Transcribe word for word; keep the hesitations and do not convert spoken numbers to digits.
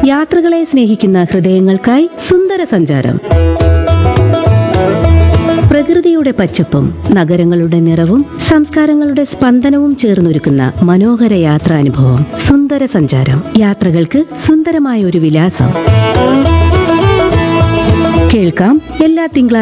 യാത്രകളെ സ്നേഹിക്കുന്ന ഹൃദയങ്ങൾക്കായി സുന്ദര സഞ്ചാരം. പ്രകൃതിയുടെ പച്ചപ്പും നഗരങ്ങളുടെ നിറവും സംസ്കാരങ്ങളുടെ സ്പന്ദനവും ചേർന്നൊരുക്കുന്ന മനോഹര യാത്രാനുഭവം. സുന്ദര സഞ്ചാരം. യാത്രകൾക്ക് സുന്ദരമായ ഒരു വിലാസം. കേൾക്കാം എല്ലാ തിങ്കളാഴ്ച